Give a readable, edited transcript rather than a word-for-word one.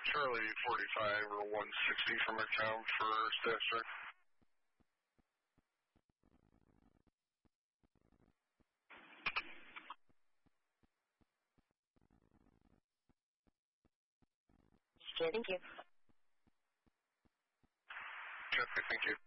Charlie 45 or 160 from McCown for staff check. Okay, thank you. Okay, thank you.